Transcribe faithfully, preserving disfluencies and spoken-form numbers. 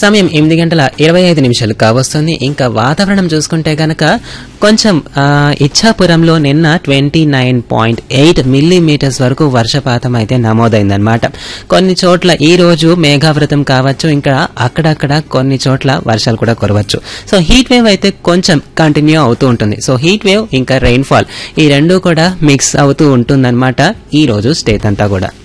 సమయం ఎనిమిది గంటల ఇరవై ఐదు నిమిషాలు కావస్తుంది. ఇంకా వాతావరణం చూసుకుంటే గనక కొంచెం ఇచ్చాపురంలో నిన్న twenty nine point eight millimetres వరకు వర్షపాతం అయితే నమోదైందనమాట. కొన్ని చోట్ల ఈ రోజు మేఘావృతం కావచ్చు, ఇంకా అక్కడక్కడ కొన్ని చోట్ల వర్షాలు కూడా కురవచ్చు. సో హీట్ వేవ్ అయితే కొంచెం కంటిన్యూ అవుతూ ఉంటుంది. సో హీట్ వేవ్ ఇంకా రెయిన్ ఫాల్ ఈ రెండు కూడా మిక్స్ అవుతూ ఉంటుందన్నమాట ఈ రోజు స్టేట్ అంతా కూడా.